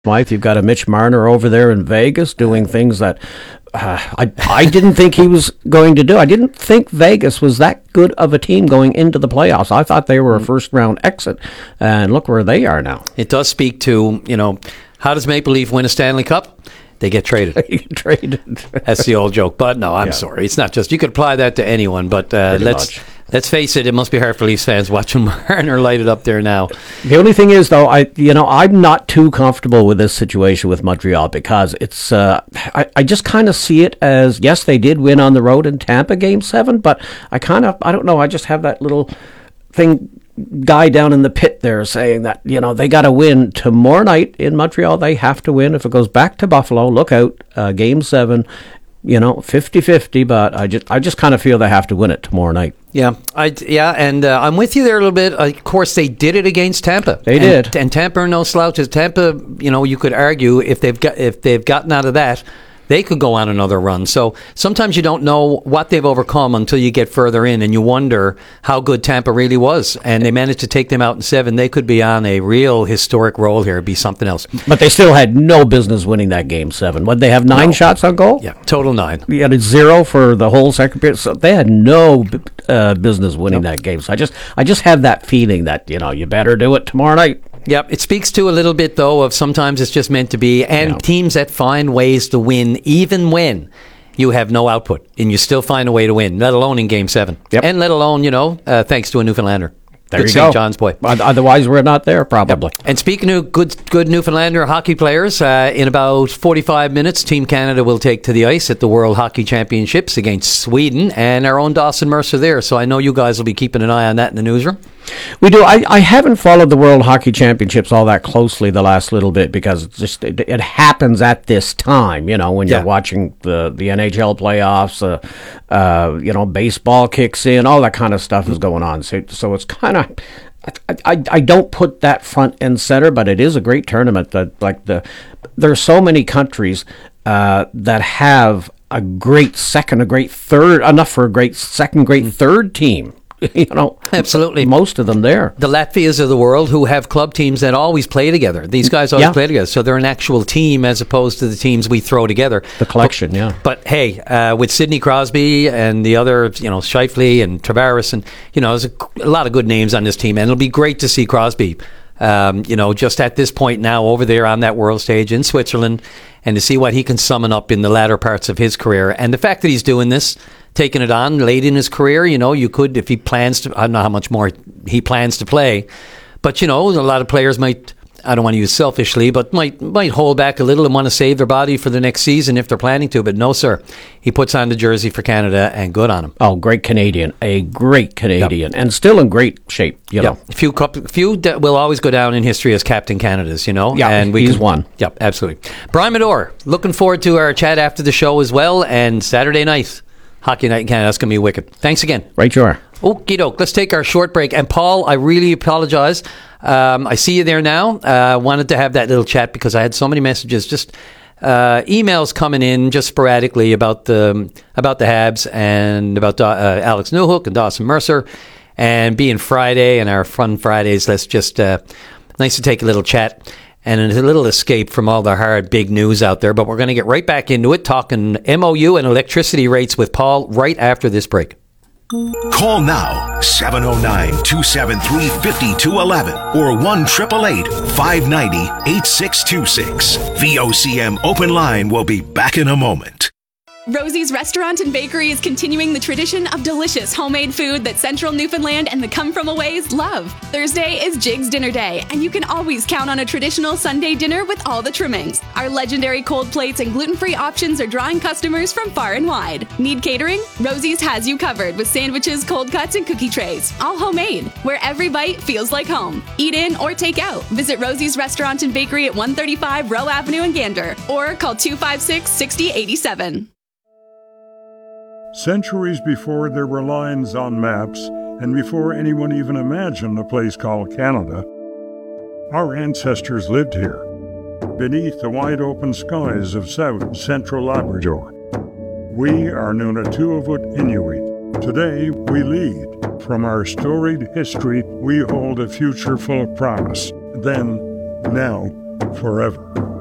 Smythe. You've got a Mitch Marner over there in Vegas doing things that I didn't think he was going to do. I didn't think Vegas was that good of a team going into the playoffs. I thought they were a first-round exit, and look where they are now. It does speak to, how does Maple Leaf win a Stanley Cup? They get traded. That's the old joke. But no, I'm sorry. It's not just. You could apply that to anyone. But let's face it. It must be hard for Leafs fans watching Marner light it up there now. The only thing is, though, I'm not too comfortable with this situation with Montreal because it's. I just kind of see it as, yes, they did win on the road in Tampa Game 7, but I don't know. I just have that little guy down in the pit there saying that they got to win tomorrow night in Montreal. They have to win. If it goes back to Buffalo, look out, Game 7, 50-50, but I just kind of feel they have to win it tomorrow night. And I'm with you there a little bit. Of course, they did it against Tampa. They did, and Tampa are no slouches. Tampa, you could argue if they've gotten out of that, they could go on another run. So sometimes you don't know what they've overcome until you get further in, and you wonder how good Tampa really was. And they managed to take them out in 7. They could be on a real historic roll here. It'd be something else. But they still had no business winning that Game 7. What, they have 9 shots on goal? Yeah, total 9. Yeah, it's 0 for the whole second period. So they had no business winning that game. So I just have that feeling that, you better do it tomorrow night. Yep, it speaks to a little bit, though, of sometimes it's just meant to be, and teams that find ways to win, even when you have no output, and you still find a way to win, let alone in Game 7. Yep. And let alone, thanks to a Newfoundlander. There good you St. go. John's boy. Otherwise, we're not there, probably. Yep. And speaking of good Newfoundlander hockey players, in about 45 minutes, Team Canada will take to the ice at the World Hockey Championships against Sweden, and our own Dawson Mercer there. So I know you guys will be keeping an eye on that in the newsroom. We do. I haven't followed the World Hockey Championships all that closely the last little bit because it happens at this time, when you're watching the NHL playoffs, baseball kicks in, all that kind of stuff is going on. So it's kind of, I don't put that front and center, but it is a great tournament. There are so many countries that have a great second, a great third, enough for a great second, great third team. Absolutely. Most of them there. The Latvias of the world who have club teams that always play together. These guys always play together. So they're an actual team as opposed to the teams we throw together. The collection, But hey, with Sidney Crosby and the other, Scheifele and Tavares, and, there's a lot of good names on this team. And it'll be great to see Crosby, just at this point now over there on that world stage in Switzerland, and to see what he can summon up in the latter parts of his career. And the fact that he's doing this, taking it on late in his career, you could, if he plans to, I don't know how much more he plans to play, but, a lot of players might, I don't want to use selfishly, but might hold back a little and want to save their body for the next season if they're planning to. But no, sir. He puts on the jersey for Canada, and good on him. Oh, great Canadian. A great Canadian. Yep. And still in great shape, A few will always go down in history as Captain Canada's, Yeah, and he's one. Yep, absolutely. Brian Medore, looking forward to our chat after the show as well, and Saturday night, Hockey Night in Canada. That's going to be wicked. Thanks again. Right, you are. Okie doke. Let's take our short break. And Paul, I really apologize. I see you there now. I wanted to have that little chat because I had so many messages, just emails coming in just sporadically about the Habs and about Alex Newhook and Dawson Mercer, and being Friday and our fun Fridays. Let's just nice to take a little chat and a little escape from all the hard, big news out there. But we're going to get right back into it, talking MOU and electricity rates with Paul right after this break. Call now, 709-273-5211 or 1-888-590-8626. VOCM Open Line will be back in a moment. Rosie's Restaurant and Bakery is continuing the tradition of delicious homemade food that Central Newfoundland and the come-from-aways love. Thursday is Jig's Dinner Day, and you can always count on a traditional Sunday dinner with all the trimmings. Our legendary cold plates and gluten-free options are drawing customers from far and wide. Need catering? Rosie's has you covered with sandwiches, cold cuts, and cookie trays, all homemade, where every bite feels like home. Eat in or take out. Visit Rosie's Restaurant and Bakery at 135 Rowe Avenue in Gander, or call 256-6087. Centuries before there were lines on maps, and before anyone even imagined a place called Canada, our ancestors lived here, beneath the wide-open skies of South Central Labrador. We are Nunatuavut Inuit. Today, we lead. From our storied history, we hold a future full of promise. Then, now, forever.